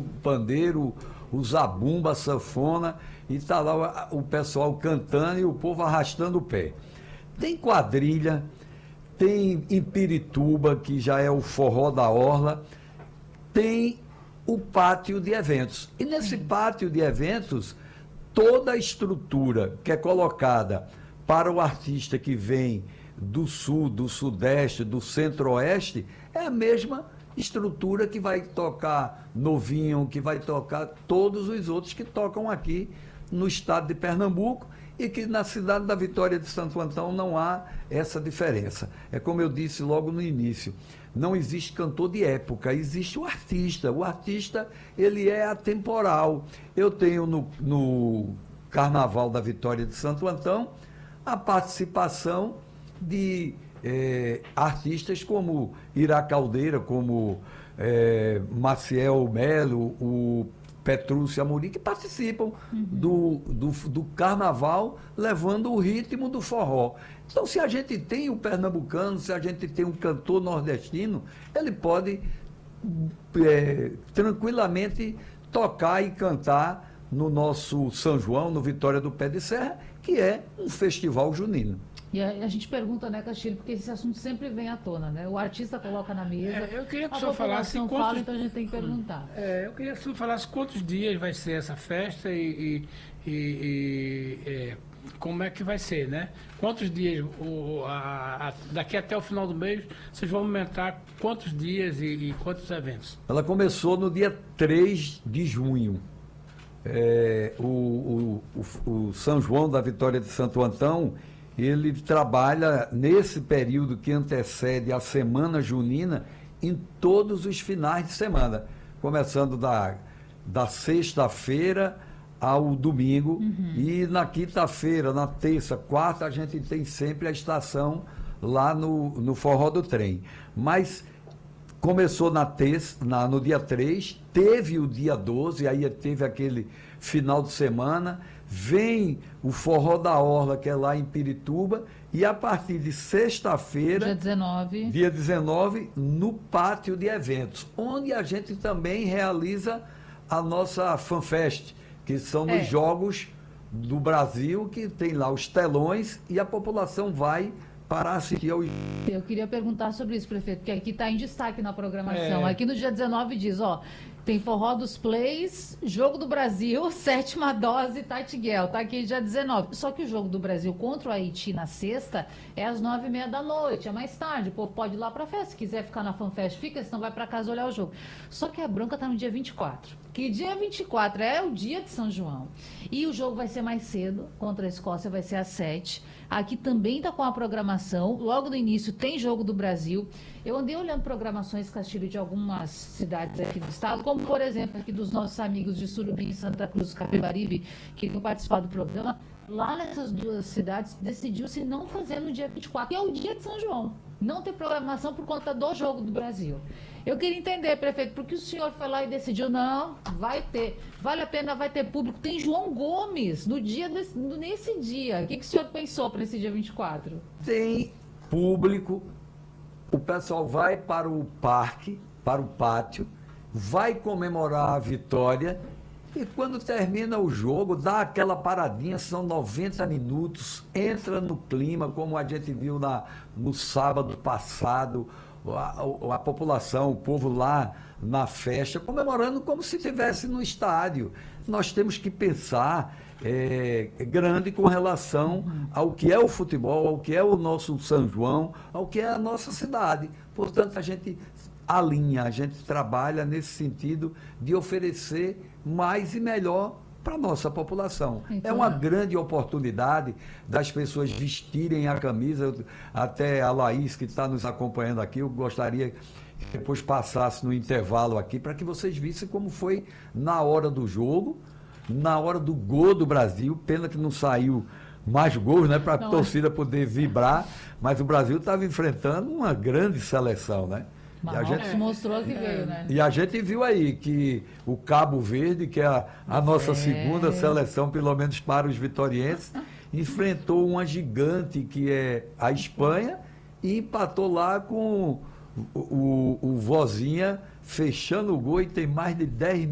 pandeiro, o zabumba, a sanfona, e está lá o pessoal cantando e o povo arrastando o pé. Tem quadrilha, tem Impirituba, que já é o forró da orla, tem o pátio de eventos. E nesse pátio de eventos, toda a estrutura que é colocada para o artista que vem do sul, do sudeste, do centro-oeste, é a mesma estrutura que vai tocar Novinho, que vai tocar todos os outros que tocam aqui no estado de Pernambuco, e que na cidade da Vitória de Santo Antão não há essa diferença. É como eu disse logo no início, não existe cantor de época, existe o artista. O artista, ele é atemporal. Eu tenho no Carnaval da Vitória de Santo Antão a participação de artistas como Ira Caldeira, como Maciel Melo, o Petrúcio Amorim, que participam do carnaval, levando o ritmo do forró. Então, se a gente tem o pernambucano, se a gente tem um cantor nordestino, ele pode tranquilamente tocar e cantar no nosso São João, no Vitória do Pé de Serra, que é um festival junino. E a gente pergunta, né, Castilho, porque esse assunto sempre vem à tona, né? O artista coloca na mesa, eu queria que o a senhor falasse população fala, então a gente tem que perguntar. Eu queria que o senhor falasse quantos dias vai ser essa festa e como é que vai ser, né? Quantos dias, daqui até o final do mês, vocês vão aumentar quantos dias e quantos eventos? Ela começou no dia 3 de junho. O São João da Vitória de Santo Antão, ele trabalha nesse período que antecede a Semana Junina em todos os finais de semana, começando da sexta-feira ao domingo, e na quinta-feira, na terça, quarta, a gente tem sempre a estação lá no Forró do Trem. Mas começou no dia 3, teve o dia 12, aí teve aquele final de semana, vem o Forró da Orla, que é lá em Pirituba, e a partir de sexta-feira, dia 19, no pátio de eventos, onde a gente também realiza a nossa FanFest, que são os Jogos do Brasil, que tem lá os telões e a população vai para assistir ao... Eu queria perguntar sobre isso, prefeito, porque aqui está em destaque na programação. Aqui no dia 19 diz, tem Forró dos Plays, Jogo do Brasil, 7ª dose, Tatiguel. Tá aqui dia 19. Só que o Jogo do Brasil contra o Haiti na sexta é às 9h30 da noite, é mais tarde. O povo pode ir lá pra festa. Se quiser ficar na FanFest, fica, senão vai pra casa olhar o jogo. Só que a bronca tá no dia 24. Que dia 24 é o dia de São João. E o jogo vai ser mais cedo, contra a Escócia vai ser às 7h. Aqui também está com a programação. Logo no início tem Jogo do Brasil. Eu andei olhando programações, Castilho, de algumas cidades aqui do estado, como, por exemplo, aqui dos nossos amigos de Surubim, Santa Cruz, Capibaribe, que iam participar do programa. Lá nessas duas cidades, decidiu-se não fazer no dia 24, que é o dia de São João. Não ter programação por conta do Jogo do Brasil. Eu queria entender, prefeito, por que o senhor foi lá e decidiu, não, vai ter, vale a pena, vai ter público. Tem João Gomes nesse dia. O que o senhor pensou para esse dia 24? Tem público, o pessoal vai para o parque, para o pátio, vai comemorar a vitória, e quando termina o jogo, dá aquela paradinha, são 90 minutos, entra no clima, como a gente viu no sábado passado, a população, o povo lá na festa, comemorando como se estivesse no estádio. Nós temos que pensar grande com relação ao que é o futebol, ao que é o nosso São João, ao que é a nossa cidade. Portanto, a gente alinha, a gente trabalha nesse sentido de oferecer mais e melhor para a nossa população. Então, é uma grande oportunidade das pessoas vestirem a camisa. Até a Laís, que está nos acompanhando aqui, eu gostaria que depois passasse no intervalo aqui, para que vocês vissem como foi na hora do jogo, na hora do gol do Brasil. Pena que não saiu mais gols, né, para a torcida poder vibrar, mas o Brasil estava enfrentando uma grande seleção, né? Marrocos mostrou que veio, né? E a gente viu aí que o Cabo Verde, que é a nossa segunda seleção, pelo menos para os vitorienses, enfrentou uma gigante que é a Espanha e empatou lá com o Vozinha fechando o gol, e tem mais de 10